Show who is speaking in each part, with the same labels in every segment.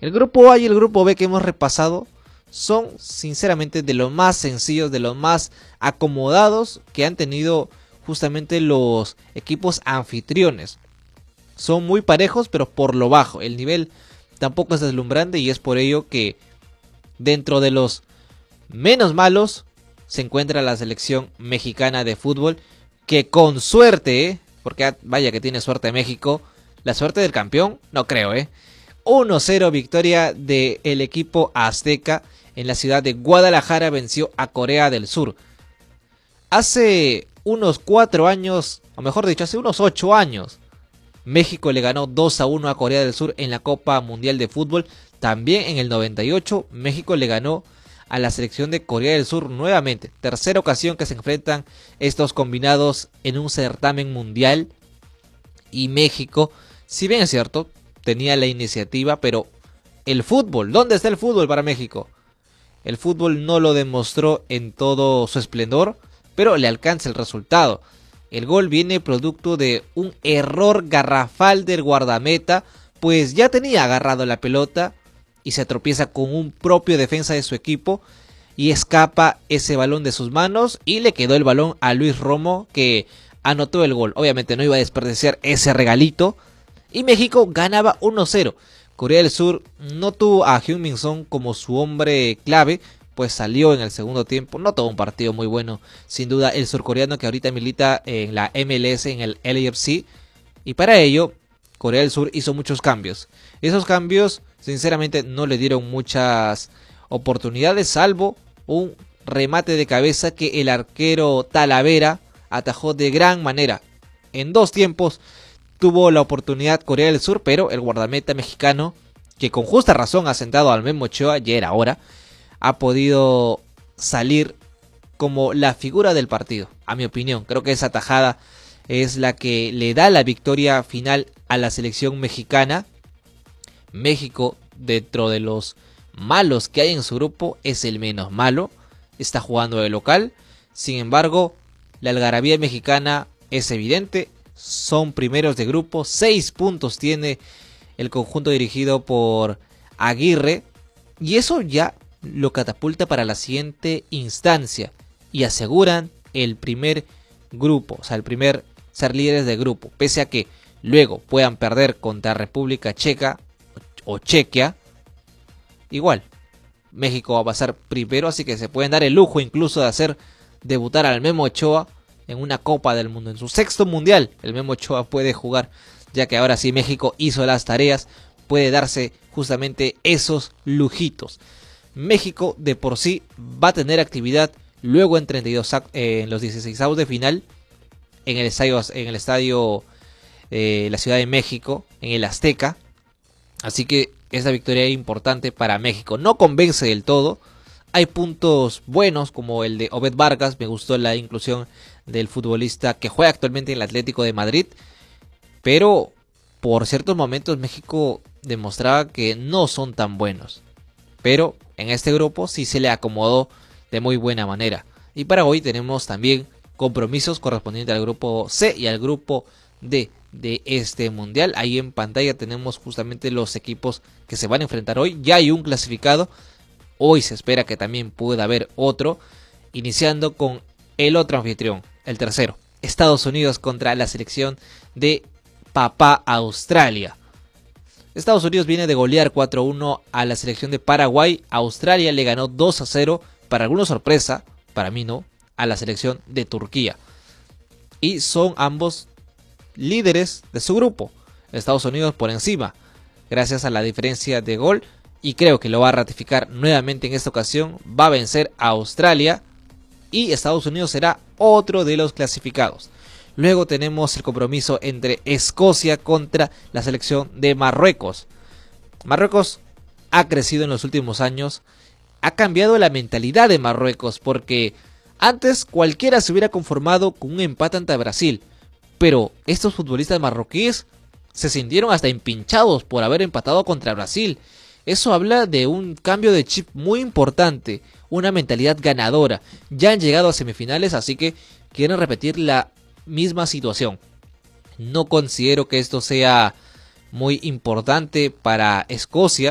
Speaker 1: El grupo A y el grupo B que hemos repasado son sinceramente de los más sencillos, de los más acomodados que han tenido justamente los equipos anfitriones. Son muy parejos, pero por lo bajo. El nivel tampoco es deslumbrante y es por ello que dentro de los menos malos se encuentra la selección mexicana de fútbol, que con suerte, porque vaya que tiene suerte México, la suerte del campeón, no creo, 1-0 victoria del equipo azteca en la ciudad de Guadalajara, venció a Corea del Sur. Hace unos 4 años, o mejor dicho, hace unos 8 años, México le ganó 2-1 a Corea del Sur en la Copa Mundial de Fútbol. También en el 98, México le ganó a la selección de Corea del Sur nuevamente. Tercera ocasión que se enfrentan estos combinados en un certamen mundial. Y México, si bien es cierto, tenía la iniciativa, pero el fútbol, ¿dónde está el fútbol para México? El fútbol no lo demostró en todo su esplendor, pero le alcanza el resultado. El gol viene producto de un error garrafal del guardameta, pues ya tenía agarrado la pelota y se tropieza con un propio defensa de su equipo y escapa ese balón de sus manos y le quedó el balón a Luis Romo, que anotó el gol. Obviamente no iba a desperdiciar ese regalito y México ganaba 1-0. Corea del Sur no tuvo a Heung-min Son como su hombre clave, pues salió en el segundo tiempo. No tuvo un partido muy bueno, sin duda, el surcoreano, que ahorita milita en la MLS, en el LAFC, y para ello Corea del Sur hizo muchos cambios. Esos cambios sinceramente no le dieron muchas oportunidades, salvo un remate de cabeza que el arquero Talavera atajó de gran manera. En 2 tiempos tuvo la oportunidad Corea del Sur, pero el guardameta mexicano, que con justa razón ha sentado al Memo Ochoa, ya era hora, ha podido salir como la figura del partido. A mi opinión, creo que esa tajada es la que le da la victoria final a la selección mexicana. México, dentro de los malos que hay en su grupo, es el menos malo. Está jugando de local. Sin embargo, la algarabía mexicana es evidente. Son primeros de grupo. 6 puntos tiene el conjunto dirigido por Aguirre. Y eso ya lo catapulta para la siguiente instancia. Y aseguran el primer grupo. O sea, el primer ser líderes de grupo. Pese a que luego puedan perder contra República Checa o Chequia, igual México va a pasar primero, así que se pueden dar el lujo incluso de hacer debutar al Memo Ochoa en una Copa del Mundo, en su 6º mundial. El Memo Ochoa puede jugar, ya que ahora sí México hizo las tareas, puede darse justamente esos lujitos. México de por sí va a tener actividad luego en 32 en los 16avos de final en el estadio la Ciudad de México, en el Azteca. Así que esa victoria es importante para México. No convence del todo. Hay puntos buenos como el de Obed Vargas. Me gustó la inclusión del futbolista que juega actualmente en el Atlético de Madrid. Pero por ciertos momentos México demostraba que no son tan buenos. Pero en este grupo sí se le acomodó de muy buena manera. Y para hoy tenemos también compromisos correspondientes al grupo C y al grupo D de este mundial. Ahí en pantalla tenemos justamente los equipos que se van a enfrentar hoy. Ya hay un clasificado. Hoy se espera que también pueda haber otro. Iniciando con el otro anfitrión, el tercero. Estados Unidos contra la selección de papá Australia. Estados Unidos viene de golear 4-1 a la selección de Paraguay. Australia le ganó 2-0. Para algunos sorpresa, para mí no, a la selección de Turquía. Y son ambos líderes de su grupo. Estados Unidos por encima, gracias a la diferencia de gol, y creo que lo va a ratificar nuevamente en esta ocasión. Va a vencer a Australia y Estados Unidos será otro de los clasificados. Luego tenemos el compromiso entre Escocia contra la selección de Marruecos. Marruecos ha crecido en los últimos años, ha cambiado la mentalidad de Marruecos, porque antes cualquiera se hubiera conformado con un empate ante Brasil. Pero estos futbolistas marroquíes se sintieron hasta empinchados por haber empatado contra Brasil. Eso habla de un cambio de chip muy importante, una mentalidad ganadora. Ya han llegado a semifinales, así que quieren repetir la misma situación. No considero que esto sea muy importante para Escocia.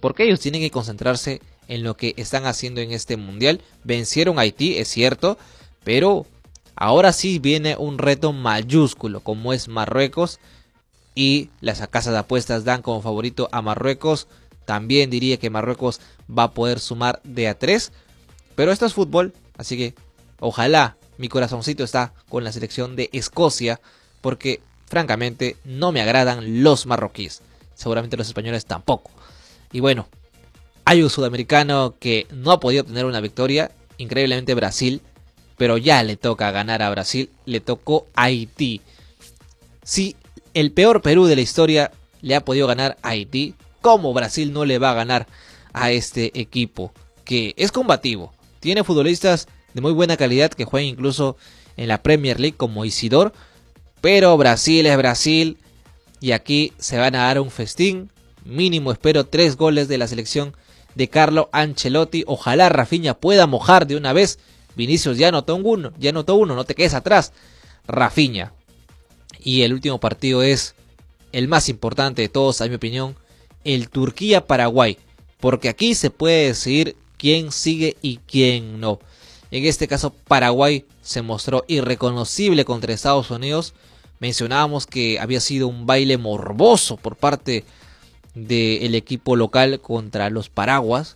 Speaker 1: porque ellos tienen que concentrarse en lo que están haciendo en este mundial. Vencieron a Haití, es cierto, pero ahora sí viene un reto mayúsculo como es Marruecos, y las casas de apuestas dan como favorito a Marruecos. También diría que Marruecos va a poder sumar de a 3, pero esto es fútbol, así que ojalá. Mi corazoncito está con la selección de Escocia, porque francamente no me agradan los marroquíes, seguramente los españoles tampoco. Y bueno, hay un sudamericano que no ha podido tener una victoria, increíblemente Brasil, pero ya le toca ganar a Brasil, le tocó a Haití. Si el peor Perú de la historia le ha podido ganar a Haití, ¿cómo Brasil no le va a ganar a este equipo que es combativo? Tiene futbolistas de muy buena calidad que juegan incluso en la Premier League como Isidor, pero Brasil es Brasil y aquí se van a dar un festín. Mínimo espero 3 goles de la selección de Carlo Ancelotti. Ojalá Rafinha pueda mojar de una vez. Vinicius ya anotó uno, no te quedes atrás. Rafinha. Y el último partido es el más importante de todos, a mi opinión, el Turquía-Paraguay, porque aquí se puede decidir quién sigue y quién no. En este caso Paraguay se mostró irreconocible contra Estados Unidos. Mencionábamos que había sido un baile morboso por parte del equipo local contra los paraguas.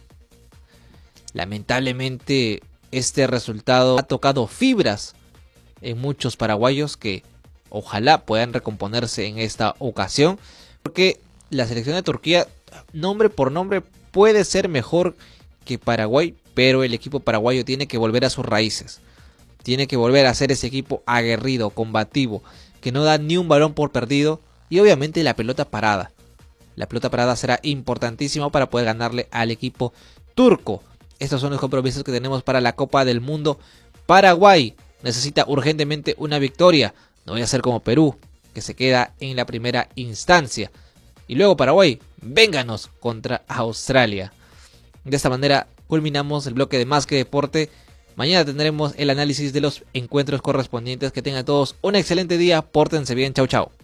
Speaker 1: Lamentablemente este resultado ha tocado fibras en muchos paraguayos que ojalá puedan recomponerse en esta ocasión, porque la selección de Turquía, nombre por nombre, puede ser mejor que Paraguay, pero el equipo paraguayo tiene que volver a sus raíces. Tiene que volver a ser ese equipo aguerrido, combativo, que no da ni un balón por perdido, y obviamente la pelota parada. La pelota parada será importantísima para poder ganarle al equipo turco. Estos son los compromisos que tenemos para la Copa del Mundo. Paraguay necesita urgentemente una victoria. No voy a ser como Perú, que se queda en la primera instancia. Y luego Paraguay, vénganos contra Australia. De esta manera culminamos el bloque de Más que Deporte. Mañana tendremos el análisis de los encuentros correspondientes. Que tengan todos un excelente día. Pórtense bien. Chau, chau.